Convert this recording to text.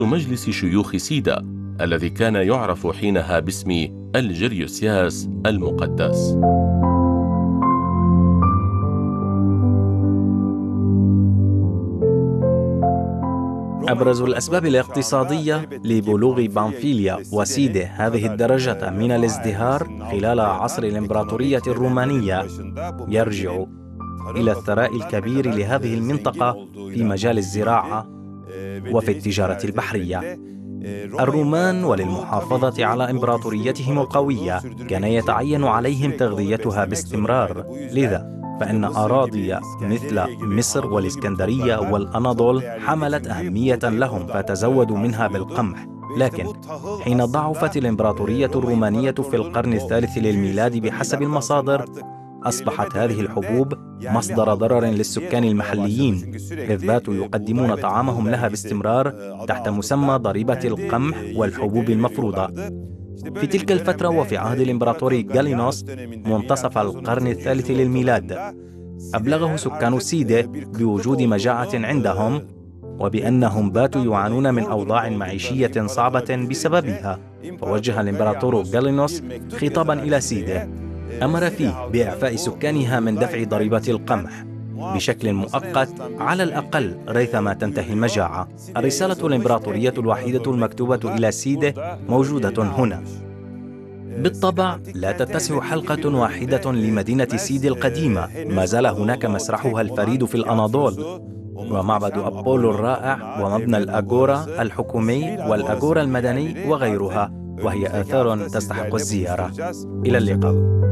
مجلس شيوخ سيدا الذي كان يعرف حينها باسم الجريوسياس المقدس. أبرز الأسباب الاقتصادية لبلوغ بامفيليا وسيده هذه الدرجة من الازدهار خلال عصر الإمبراطورية الرومانية يرجع إلى الثراء الكبير لهذه المنطقة في مجال الزراعة وفي التجارة البحرية. الرومان وللمحافظة على إمبراطوريتهم القوية كان يتعين عليهم تغذيتها باستمرار، لذا فإن أراضي مثل مصر والإسكندرية والأناضول حملت أهمية لهم فتزودوا منها بالقمح. لكن حين ضعفت الإمبراطورية الرومانية في القرن الثالث للميلاد بحسب المصادر، أصبحت هذه الحبوب مصدر ضرر للسكان المحليين، إذ باتوا يقدمون طعامهم لها باستمرار تحت مسمى ضريبة القمح والحبوب المفروضة. في تلك الفترة وفي عهد الإمبراطور غالينوس منتصف القرن الثالث للميلاد، أبلغه سكان سيده بوجود مجاعة عندهم وبأنهم باتوا يعانون من أوضاع معيشية صعبة بسببها، فوجه الإمبراطور غالينوس خطابا إلى سيده أمر فيه بإعفاء سكانها من دفع ضريبة القمح بشكل مؤقت على الأقل ريثما تنتهي المجاعة. الرسالة الإمبراطورية الوحيدة المكتوبة إلى سيده موجودة هنا. بالطبع لا تتسع حلقة واحدة لمدينة سيدي القديمة، ما زال هناك مسرحها الفريد في الأناضول ومعبد أبولو الرائع ومبنى الأغورا الحكومي والأغورا المدني وغيرها، وهي آثار تستحق الزيارة. إلى اللقاء.